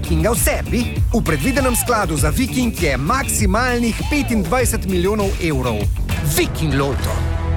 Vikinga v sebi? V predvidenem skladu za Viking je maksimalnih 25 milijonov evrov. Viking Loto.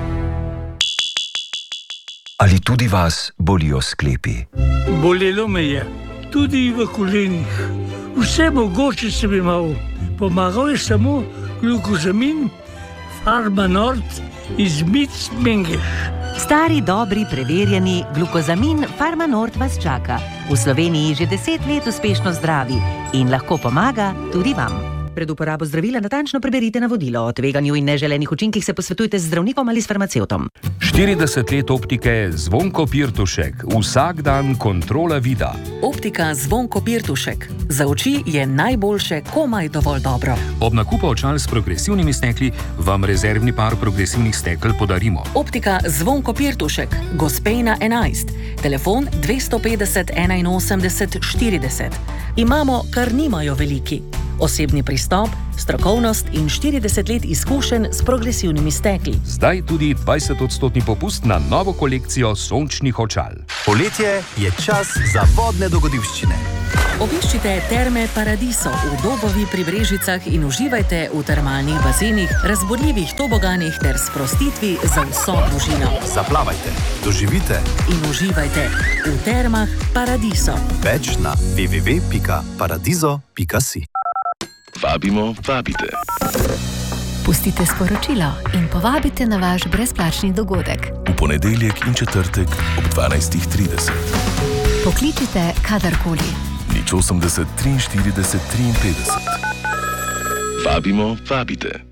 Ali tudi vas bolijo sklepi? Bolelo me je, tudi v kolenih. Vse mogoče sem imel. Pomagal je samo glukozamin, Farmanort iz Mengeš. Stari, dobri, preverjeni glukozamin Farmanort vas čaka. V Sloveniji že 10 let uspešno zdravi in lahko pomaga tudi vam. Pred uporabo zdravila natančno preberite navodilo. O tveganju in neželenih učinkih se posvetujte z zdravnikom ali s farmacevtom. 40 let optike Zvonko Pirtušek. Vsak dan kontrola vida. Optika Zvonko Pirtušek. Za oči je najboljše komaj dovolj dobro. Ob nakupu očal s progresivnimi stekli vam rezervni par progresivnih stekel podarimo. Optika Zvonko Pirtušek. Gospejna 11. Telefon 250 81 40. Imamo, kar nimajo veliki. Osebni pristop, strokovnost in 40 let izkušenj s progresivnimi stekli. Zdaj tudi 20% popust na novo kolekcijo sončnih očal. Poletje je čas za vodne dogodivščine. Obiščite Terme Paradiso v Dobovi pri Brežicah in uživajte v termalnih bazenih, razborljivih toboganih ter sprostitvi za vso družino. Zaplavajte, doživite in uživajte v Termah Paradiso. Več na www.paradiso.si. Vabimo, vabite. Pustite sporočilo in povabite na vaš brezplačni dogodek. V ponedeljek in četrtek ob 12:30. Pokličite kadarkoli. 080 43 53. Vabimo, vabite.